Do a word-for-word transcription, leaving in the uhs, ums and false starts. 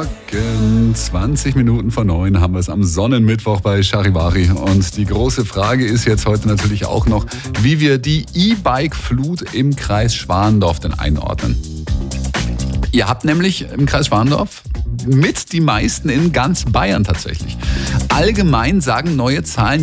Morgen, zwanzig Minuten vor neun haben wir es am Sonnenmittwoch bei Charivari. Und die große Frage ist jetzt heute natürlich auch noch, wie wir die E-Bike-Flut im Kreis Schwandorf denn einordnen. Ihr habt nämlich im Kreis Schwandorf mit die meisten in ganz Bayern tatsächlich. Allgemein sagen neue Zahlen